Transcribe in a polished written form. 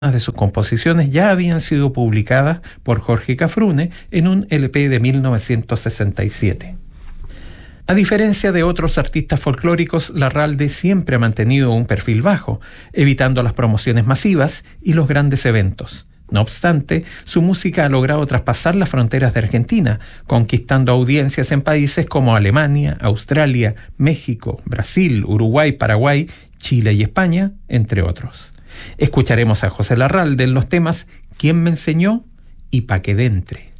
de sus composiciones ya habían sido publicadas por Jorge Cafrune en un LP de 1967. A diferencia de otros artistas folclóricos, Larralde siempre ha mantenido un perfil bajo, evitando las promociones masivas y los grandes eventos. No obstante, su música ha logrado traspasar las fronteras de Argentina, conquistando audiencias en países como Alemania, Australia, México, Brasil, Uruguay, Paraguay, Chile y España, entre otros. Escucharemos a José Larralde en los temas ¿Quién me enseñó? Y Pa' que dentre.